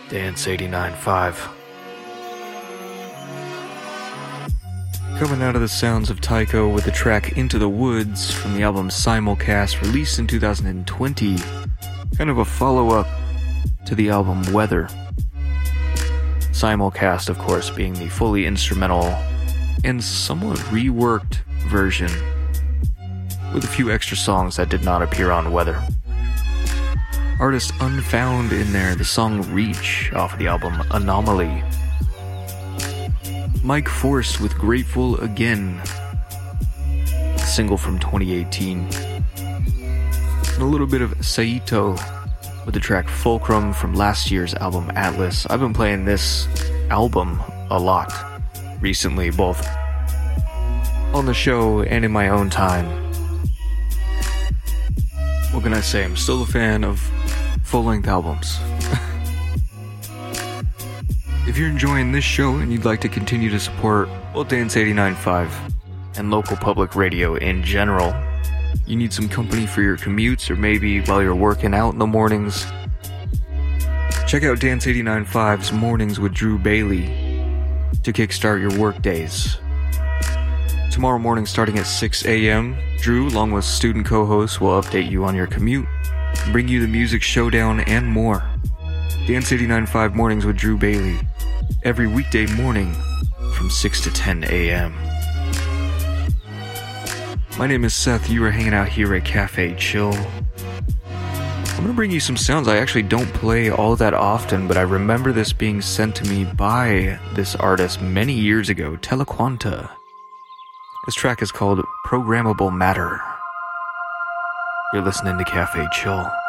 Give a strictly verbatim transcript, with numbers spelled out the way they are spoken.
Dance eighty-nine point five. Coming out of the sounds of Tycho with the track Into the Woods from the album Simulcast, released in two thousand twenty. Kind of a follow-up to the album Weather. Simulcast, of course, being the fully instrumental and somewhat reworked version with a few extra songs that did not appear on Weather. Artist Unfound in there, the song Reach off of the album Anomaly. Mike Forst with Grateful Again, a single from twenty eighteen. And a little bit of Saito with the track Fulcrum from last year's album Atlas. I've been playing this album a lot recently, both on the show and in my own time. What can I say? I'm still a fan of full-length albums. If you're enjoying this show and you'd like to continue to support well, Dance eighty-nine point five and local public radio in general, you need some company for your commutes or maybe while you're working out in the mornings, check out Dance eighty-nine point five's Mornings with Drew Bailey to kickstart your work days. Tomorrow morning starting at six a.m., Drew, along with student co-hosts, will update you on your commute, bring you the music showdown and more. Dance eighty-nine point five Mornings with Drew Bailey, every weekday morning from six to ten a.m. My name is Seth, you are hanging out here at Cafe Chill. I'm going to bring you some sounds I actually don't play all that often, but I remember this being sent to me by this artist many years ago, Telequanta. This track is called Programmable Matter. You're listening to Cafe Chill.